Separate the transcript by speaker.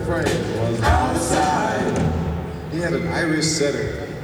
Speaker 1: refrain was outside. He had an Irish setter.